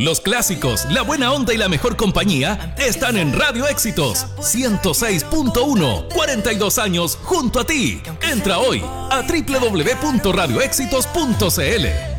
Los clásicos, la buena onda y la mejor compañía están en Radio Éxitos 106.1. 42 años junto a ti. Entra hoy a www.radioéxitos.cl.